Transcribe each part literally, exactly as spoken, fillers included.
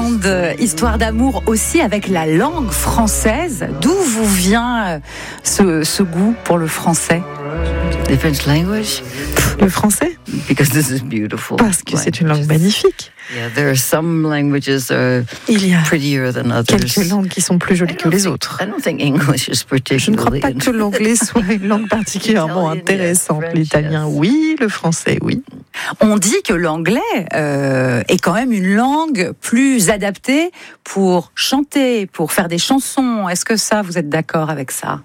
grande histoire d'amour aussi avec la langue française. D'où vous vient ce, ce goût pour le français? The French language? Le français? Because this is beautiful. Parce que c'est une langue magnifique. Yeah, there are some languages are Il y a prettier than others. quelques langues qui sont plus jolies que les autres. I don't think English is particularly. Je ne crois pas que l'anglais soit une langue particulièrement intéressante. L'italien, oui. Le français, oui. On dit que l'anglais euh, est quand même une langue plus adaptée pour chanter, pour faire des chansons. Est-ce que ça, vous êtes d'accord avec ça?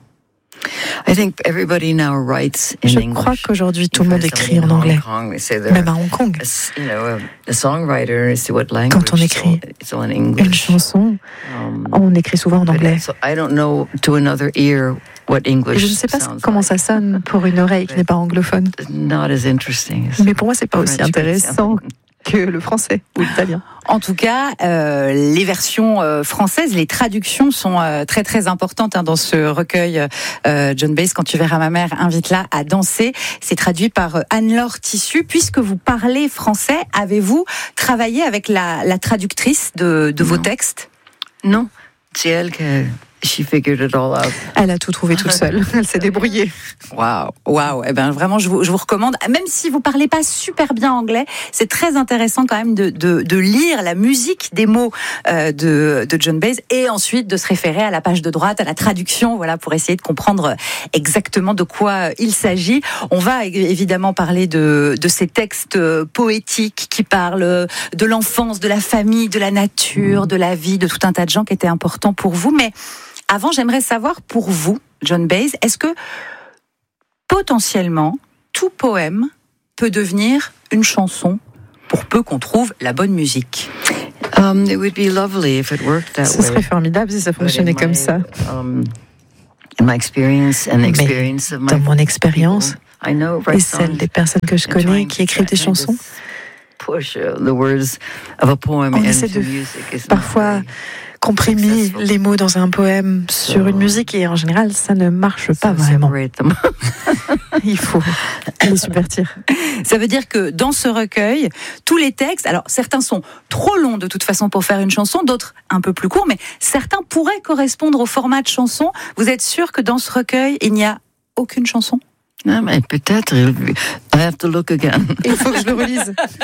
I think everybody now writes in Je English. crois qu'aujourd'hui, tout le monde écrit en anglais. Même à Hong Kong. You know, a songwriter is what language? Quand on écrit it's all in English. une chanson, Um, on écrit souvent en anglais. So I don't know to another ear what English Et je ne sais pas sounds comment like. ça sonne pour une oreille qui n'est pas anglophone. Not as interesting as Mais pour moi, c'est pas aussi French intéressant que le français ou l'italien. En tout cas, euh, les versions euh, françaises, les traductions sont euh, très très importantes hein, dans ce recueil. Euh, John Baez, quand tu verras ma mère, invite-la à danser. C'est traduit par euh, Anne-Laure Tissu. Puisque vous parlez français, avez-vous travaillé avec la, la traductrice de, de vos textes? Non, c'est elle qui she figured it all out. Elle a tout trouvé toute seule. Elle s'est débrouillée. Waouh, waouh. Eh ben vraiment, je vous, je vous recommande. Même si vous parlez pas super bien anglais, c'est très intéressant quand même de, de, de lire la musique des mots euh, de, de John Baez et ensuite de se référer à la page de droite, à la traduction, voilà, pour essayer de comprendre exactement de quoi il s'agit. On va évidemment parler de, de ces textes poétiques qui parlent de l'enfance, de la famille, de la nature, de la vie, de tout un tas de gens qui étaient importants pour vous. Mais avant, j'aimerais savoir pour vous, John Baez, est-ce que potentiellement, tout poème peut devenir une chanson pour peu qu'on trouve la bonne musique? Um, it would be lovely if it worked that Ce way. serait formidable si ça fonctionnait But in comme my, ça. Um, in my experience and the Mais experience of my dans mon expérience people, I know et write celle songs des personnes que je and connais trying qui to écrivent des try to chansons, push uh, the words of a poem on into essaie de music is not parfois very comprimer successful. les mots dans un poème sur une musique et en général ça ne marche pas So vraiment. separate them. Il faut les subvertir. Ça veut dire que dans ce recueil, tous les textes, alors certains sont trop longs de toute façon pour faire une chanson, d'autres un peu plus courts, mais certains pourraient correspondre au format de chanson. Vous êtes sûr que dans ce recueil, il n'y a aucune chanson? Non, mais peut-être. I have to look again. Il faut que je le relise.